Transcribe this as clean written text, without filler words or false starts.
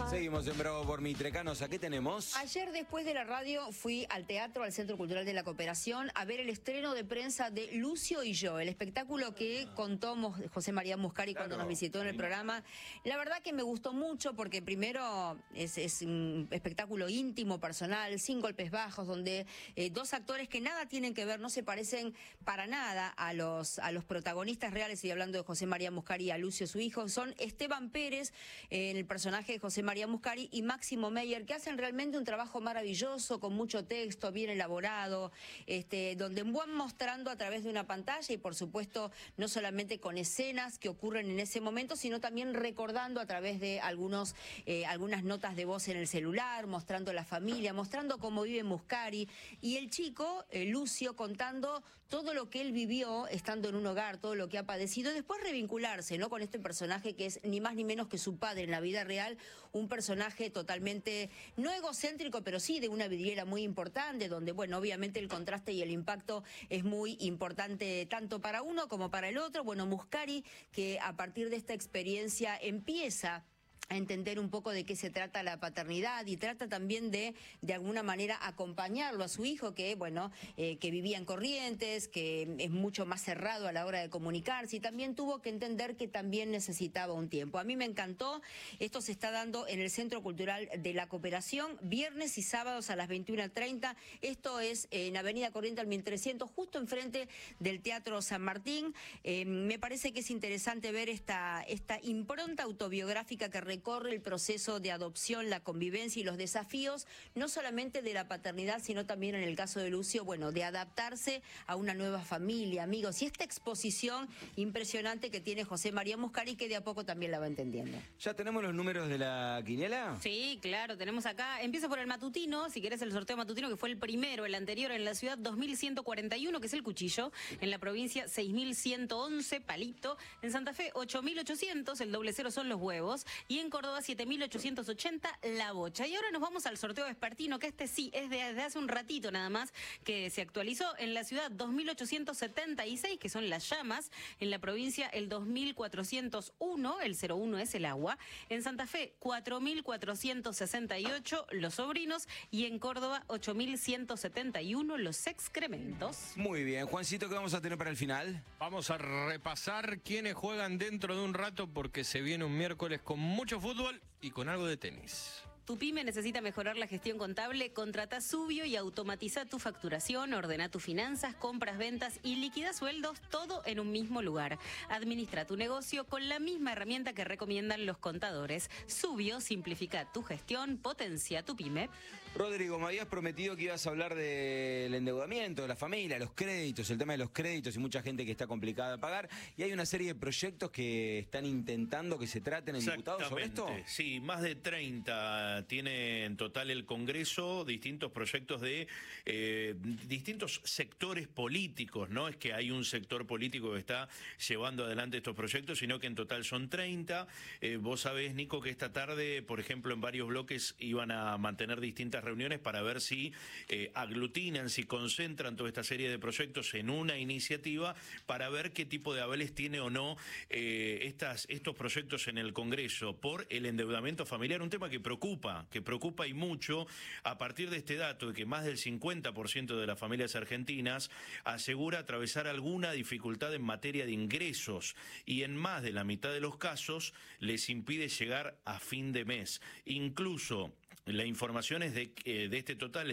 Seguimos en Bravo por Mitrecanos. ¿A qué tenemos? Ayer después de la radio fui al teatro, al Centro Cultural de la Cooperación, a ver el estreno de prensa de Lucio y yo, el espectáculo que contó José María Muscari cuando nos visitó en el programa. La verdad que me gustó mucho porque primero es un espectáculo íntimo, personal, sin golpes bajos, donde dos actores que nada tienen que ver, no se parecen para nada a los protagonistas reales, y hablando de José María Muscari y a Lucio, su hijo, son Esteban Pérez, en el personaje de José María Muscari, y Máximo Meyer, que hacen realmente un trabajo maravilloso, con mucho texto, bien elaborado, donde van mostrando a través de una pantalla, y por supuesto no solamente con escenas que ocurren en ese momento, sino también recordando a través de algunas notas de voz en el celular, mostrando la familia, mostrando cómo vive Muscari, y el chico, Lucio, contando todo lo que él vivió estando en un hogar, todo lo que ha padecido, y después revincularse, ¿no?, con este personaje que es ni más ni menos que su padre en la vida real, un personaje totalmente, no egocéntrico, pero sí de una vidriera muy importante, donde, bueno, obviamente el contraste y el impacto es muy importante tanto para uno como para el otro. Bueno, Muscari, que a partir de esta experiencia empieza a entender un poco de qué se trata la paternidad, y trata también de alguna manera acompañarlo a su hijo, que bueno, que vivía en Corrientes, que es mucho más cerrado a la hora de comunicarse, y también tuvo que entender que también necesitaba un tiempo. A mí me encantó. Esto se está dando en el Centro Cultural de la Cooperación, viernes y sábados a las 21:30. Esto es en Avenida Corrientes al 1300, justo enfrente del Teatro San Martín. Me parece que es interesante ver esta impronta autobiográfica que recorre el proceso de adopción, la convivencia y los desafíos, no solamente de la paternidad, sino también en el caso de Lucio, bueno, de adaptarse a una nueva familia, amigos, y esta exposición impresionante que tiene José María Muscari, que de a poco también la va entendiendo. ¿Ya tenemos los números de la quiniela? Sí, claro, tenemos acá, empiezo por el matutino, si querés el sorteo matutino, que fue el primero, el anterior en la ciudad, 2141, que es el cuchillo, en la provincia 6111, palito, en Santa Fe 8800, el doble cero son los huevos, y en Córdoba 7880, la bocha. Y ahora nos vamos al sorteo vespertino, que este sí es desde hace un ratito nada más que se actualizó. En la ciudad 2876, que son las llamas, en la provincia el 2401, el 01 es el agua, en Santa Fe 4468, los sobrinos, y en Córdoba 8171, los excrementos. Muy bien, Juancito, ¿qué vamos a tener para el final? Vamos a repasar quiénes juegan dentro de un rato, porque se viene un miércoles con mucho fútbol y con algo de tenis. Tu pyme necesita mejorar la gestión contable. Contrata Subio y automatiza tu facturación, ordena tus finanzas, compras, ventas y liquida sueldos, todo en un mismo lugar. Administra tu negocio con la misma herramienta que recomiendan los contadores. Subio simplifica tu gestión, potencia tu pyme. Rodrigo, me habías prometido que ibas a hablar del endeudamiento de la familia, los créditos, el tema de los créditos, y mucha gente que está complicada de pagar, y hay una serie de proyectos que están intentando que se traten en diputados sobre esto. Sí, más de 30 tiene en total el Congreso, distintos proyectos de distintos sectores políticos. No es que hay un sector político que está llevando adelante estos proyectos, sino que en total son 30. Vos sabés, Nico, que esta tarde, por ejemplo, en varios bloques iban a mantener distintas reuniones para ver si aglutinan, si concentran toda esta serie de proyectos en una iniciativa, para ver qué tipo de avales tiene o no estos proyectos en el Congreso por el endeudamiento familiar, un tema que preocupa y mucho, a partir de este dato de que más del 50% de las familias argentinas asegura atravesar alguna dificultad en materia de ingresos, y en más de la mitad de los casos les impide llegar a fin de mes. Incluso la información es de este total,